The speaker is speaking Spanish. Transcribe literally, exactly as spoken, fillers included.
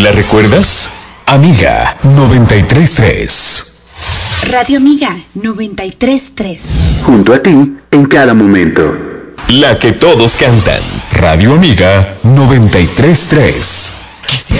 ¿La recuerdas? Amiga noventa y tres punto tres. Radio Amiga noventa y tres punto tres. Junto a ti en cada momento. La que todos cantan. Radio Amiga noventa y tres punto tres. Quisiera